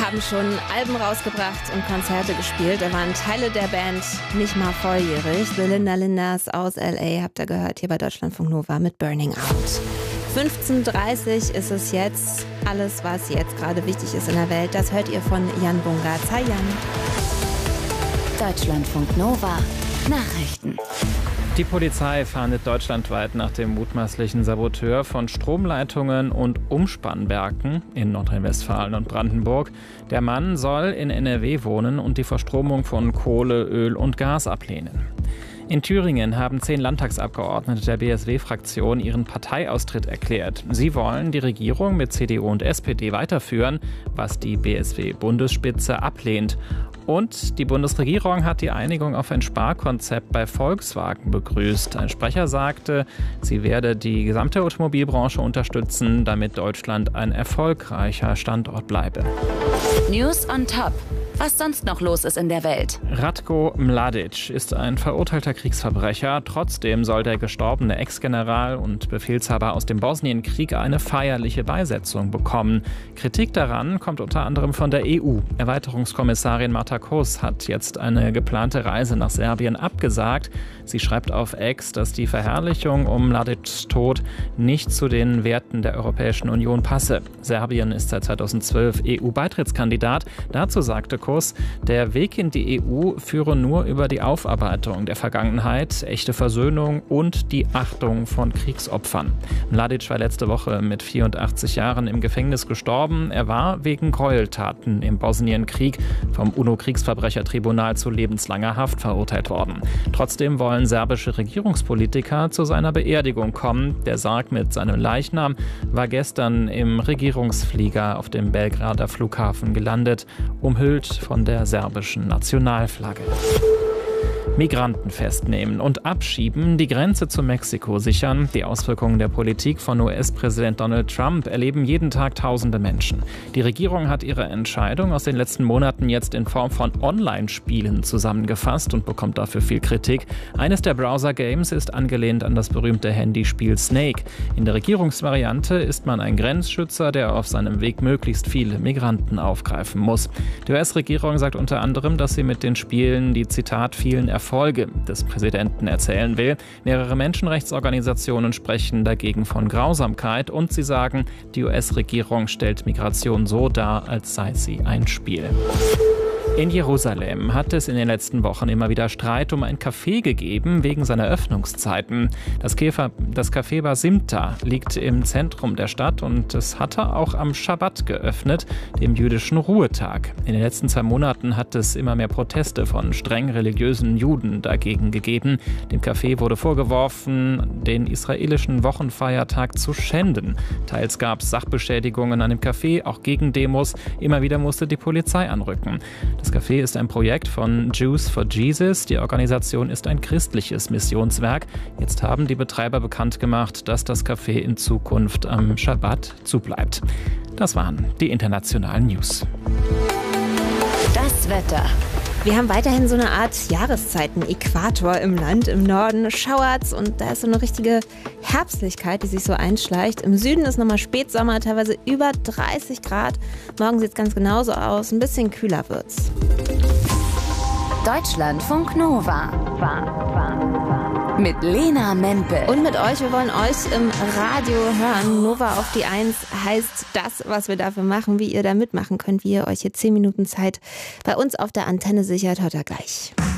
haben schon Alben rausgebracht und Konzerte gespielt. Da waren Teile der Band nicht mal volljährig. The Linda Lindas aus L.A. habt ihr gehört hier bei Deutschlandfunk Nova mit Burning Out. 15:30 ist es jetzt. Alles, was jetzt gerade wichtig ist in der Welt, das hört ihr von Jan Bungartz. Hi Jan. Deutschlandfunk Nova Nachrichten. Die Polizei fahndet deutschlandweit nach dem mutmaßlichen Saboteur von Stromleitungen und Umspannwerken in Nordrhein-Westfalen und Brandenburg. Der Mann soll in NRW wohnen und die Verstromung von Kohle, Öl und Gas ablehnen. In Thüringen haben 10 Landtagsabgeordnete der BSW-Fraktion ihren Parteiaustritt erklärt. Sie wollen die Regierung mit CDU und SPD weiterführen, was die BSW-Bundesspitze ablehnt. Und die Bundesregierung hat die Einigung auf ein Sparkonzept bei Volkswagen begrüßt. Ein Sprecher sagte, sie werde die gesamte Automobilbranche unterstützen, damit Deutschland ein erfolgreicher Standort bleibe. News on Top. Was sonst noch los ist in der Welt. Ratko Mladic ist ein verurteilter Kriegsverbrecher. Trotzdem soll der gestorbene Ex-General und Befehlshaber aus dem Bosnienkrieg eine feierliche Beisetzung bekommen. Kritik daran kommt unter anderem von der EU. Erweiterungskommissarin Marta Kos hat jetzt eine geplante Reise nach Serbien abgesagt. Sie schreibt auf X, dass die Verherrlichung um Mladics Tod nicht zu den Werten der Europäischen Union passe. Serbien ist seit 2012 EU-Beitrittskandidat. Dazu sagte Kos, der Weg in die EU führe nur über die Aufarbeitung der Vergangenheit, echte Versöhnung und die Achtung von Kriegsopfern. Mladic war letzte Woche mit 84 Jahren im Gefängnis gestorben. Er war wegen Gräueltaten im Bosnienkrieg vom UNO-Kriegsverbrechertribunal zu lebenslanger Haft verurteilt worden. Trotzdem wollen serbische Regierungspolitiker zu seiner Beerdigung kommen. Der Sarg mit seinem Leichnam war gestern im Regierungsflieger auf dem Belgrader Flughafen gelandet, umhüllt von der serbischen Nationalflagge. Migranten festnehmen und abschieben, die Grenze zu Mexiko sichern. Die Auswirkungen der Politik von US-Präsident Donald Trump erleben jeden Tag tausende Menschen. Die Regierung hat ihre Entscheidung aus den letzten Monaten jetzt in Form von Online-Spielen zusammengefasst und bekommt dafür viel Kritik. Eines der Browser-Games ist angelehnt an das berühmte Handyspiel Snake. In der Regierungsvariante ist man ein Grenzschützer, der auf seinem Weg möglichst viele Migranten aufgreifen muss. Die US-Regierung sagt unter anderem, dass sie mit den Spielen die, Zitat, vielen Erfolge des Präsidenten erzählen will. Mehrere Menschenrechtsorganisationen sprechen dagegen von Grausamkeit und sie sagen, die US-Regierung stellt Migration so dar, als sei sie ein Spiel. In Jerusalem hat es in den letzten Wochen immer wieder Streit um ein Café gegeben wegen seiner Öffnungszeiten. Das Café Basimta liegt im Zentrum der Stadt und es hatte auch am Schabbat geöffnet, dem jüdischen Ruhetag. In den letzten 2 Monaten hat es immer mehr Proteste von streng religiösen Juden dagegen gegeben. Dem Café wurde vorgeworfen, den israelischen Wochenfeiertag zu schänden. Teils gab es Sachbeschädigungen an dem Café, auch Gegendemos. Immer wieder musste die Polizei anrücken. Das Café ist ein Projekt von Jews for Jesus. Die Organisation ist ein christliches Missionswerk. Jetzt haben die Betreiber bekannt gemacht, dass das Café in Zukunft am Schabbat zubleibt. Das waren die internationalen News. Das Wetter. Wir haben weiterhin so eine Art Jahreszeiten-Äquator im Land. Im Norden schauert's und da ist so eine richtige Herbstlichkeit, die sich so einschleicht. Im Süden ist nochmal Spätsommer, teilweise über 30 Grad. Morgen sieht es ganz genauso aus, ein bisschen kühler wird's. Deutschlandfunk Nova. Mit Lena Mempel. Und mit euch, wir wollen euch im Radio hören. Nova auf die 1 heißt das, was wir dafür machen, wie ihr da mitmachen könnt, wie ihr euch hier 10 Minuten Zeit bei uns auf der Antenne sichert. Hört ihr gleich.